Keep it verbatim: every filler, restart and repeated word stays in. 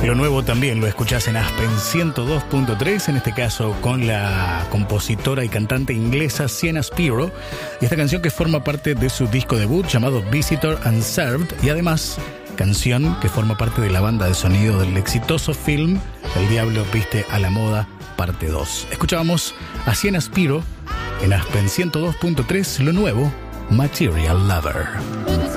Lo nuevo también lo escuchás en Aspen ciento dos punto tres, en este caso con la compositora y cantante inglesa Sienna Spiro, y esta canción que forma parte de su disco debut llamado Visitor Unserved, y además canción que forma parte de la banda de sonido del exitoso film El Diablo Viste a la Moda, parte dos. Escuchábamos a Sienna Spiro en Aspen ciento dos punto tres, lo nuevo, Material Lover.